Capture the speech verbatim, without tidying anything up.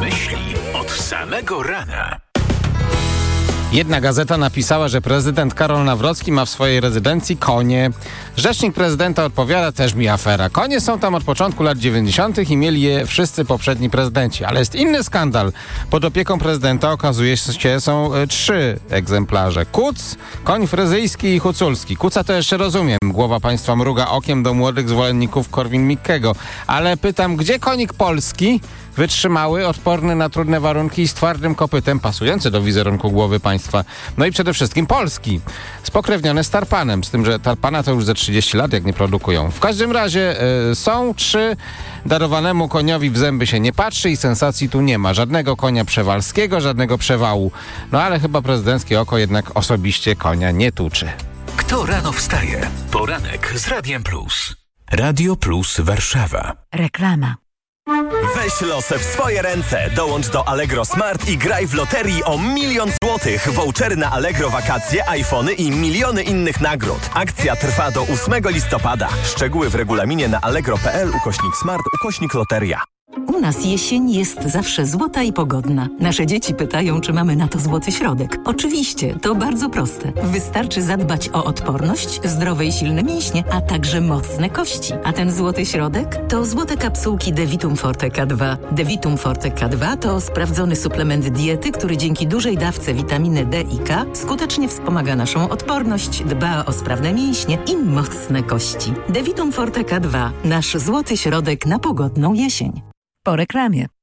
myśli od samego rana. Jedna gazeta napisała, że prezydent Karol Nawrocki ma w swojej rezydencji konie. Rzecznik prezydenta odpowiada, też mi afera. Konie są tam od początku lat dziewięćdziesiątych i mieli je wszyscy poprzedni prezydenci. Ale jest inny skandal. Pod opieką prezydenta okazuje się, są e, trzy egzemplarze. Kuc, koń fryzyjski i huculski. Kuca to jeszcze rozumiem. Głowa państwa mruga okiem do młodych zwolenników Korwin-Mikkego. Ale pytam, gdzie konik polski? Wytrzymały, odporny na trudne warunki i z twardym kopytem, pasujący do wizerunku głowy państwa. No i przede wszystkim polski. Spokrewniony z tarpanem, z tym, że tarpana to już ze trzydzieści lat, jak nie produkują. W każdym razie y, są trzy. Darowanemu koniowi w zęby się nie patrzy i sensacji tu nie ma. Żadnego konia przewalskiego, żadnego przewału. No ale chyba prezydenckie oko jednak osobiście konia nie tuczy. Kto rano wstaje? Poranek z Radiem Plus. Radio Plus Warszawa. Reklama. Weź losy w swoje ręce. Dołącz do Allegro Smart i graj w loterii o milion złotych. Vouchery na Allegro wakacje, iPhony i miliony innych nagród. Akcja trwa do ósmego listopada. Szczegóły w regulaminie na allegro.pl ukośnik smart ukośnik loteria. U nas jesień jest zawsze złota i pogodna. Nasze dzieci pytają, czy mamy na to złoty środek. Oczywiście, to bardzo proste. Wystarczy zadbać o odporność, zdrowe i silne mięśnie, a także mocne kości. A ten złoty środek to złote kapsułki Devitum Forte K dwa. Devitum Forte K dwa to sprawdzony suplement diety, który dzięki dużej dawce witaminy D i K skutecznie wspomaga naszą odporność, dba o sprawne mięśnie i mocne kości. Devitum Forte K dwa. Nasz złoty środek na pogodną jesień. Po reklamie.